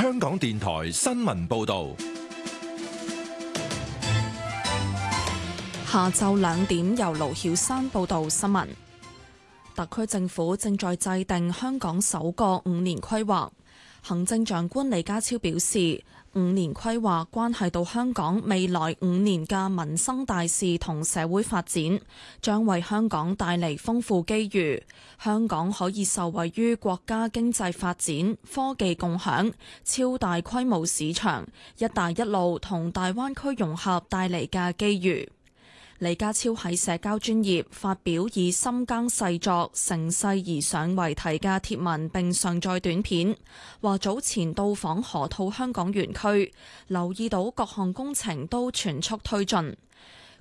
香港電台新聞報道。 下晝2點，由盧曉珊報道新聞。特區政府正在制定香港首個5年規劃。行政長官李家超表示，5年規劃關係到香港未來5年嘅民生大事同社會發展，將為香港帶嚟豐富機遇。香港可以受惠於國家經濟發展、科技共享、超大規模市場、一帶一路同大灣區融合帶嚟嘅機遇。李家超喺社交專頁發表以深耕細作、乘勢而上為題嘅貼文，並上載短片，話早前到訪河套香港園區，留意到各項工程都全速推進。